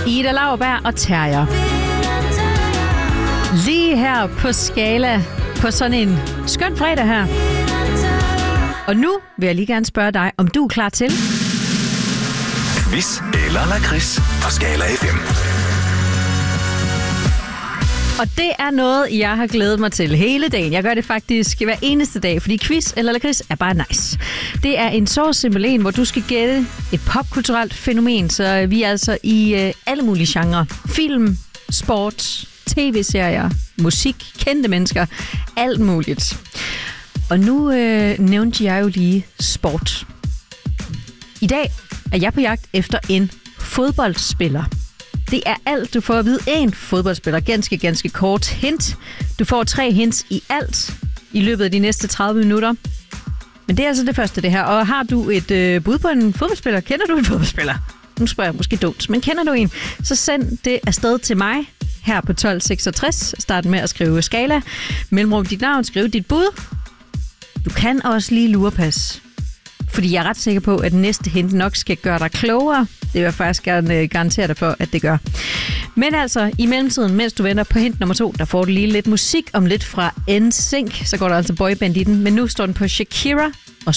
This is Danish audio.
Ida Lauerberg og Terrier. Lige her på Skala på sådan en skøn fredag her. Og nu vil jeg lige gerne spørge dig, om du er klar til Quiz eller lakrids på Skala FM. Og det er noget, jeg har glædet mig til hele dagen. Jeg gør det faktisk hver eneste dag, fordi quiz eller lakrids er bare nice. Det er en så simpel en, hvor du skal gætte et popkulturelt fænomen, så vi er altså i alle mulige genrer. Film, sport, tv-serier, musik, kendte mennesker, alt muligt. Og nu nævnte jeg jo lige sport. I dag er jeg på jagt efter en fodboldspiller. Det er alt, du får at vide. En fodboldspiller. Ganske kort hint. Du får 3 hints i alt i løbet af de næste 30 minutter. Men det er altså det første, det her. Og har du et bud på en fodboldspiller? Kender du en fodboldspiller? Nu spørger jeg måske dumt, men kender du en? Så send det afsted til mig her på 1266. Start med at skrive Skala. Mellemrum dit navn, skriv dit bud. Du kan også lige lurepas. Fordi jeg er ret sikker på, at næste hint nok skal gøre dig klogere. Det vil jeg faktisk gerne garantere dig for, at det gør. Men altså, i mellemtiden, mens du venter på hint nummer 2, der får du lige lidt musik om lidt fra NSYNC. Så går der altså boyband i den. Men nu står den på Shakira og